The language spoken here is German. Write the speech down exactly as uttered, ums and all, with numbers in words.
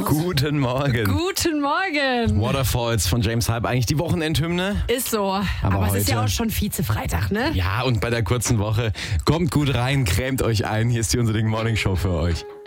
Guten Morgen. Guten Morgen. Waterfalls von James Hype, eigentlich die Wochenendhymne. Ist so. Aber, Aber es ist ja heute- auch schon Vize-Freitag, ne? Ja, und bei der kurzen Woche kommt gut rein, cremt euch ein. Hier ist die Unser Ding Morning Show für euch.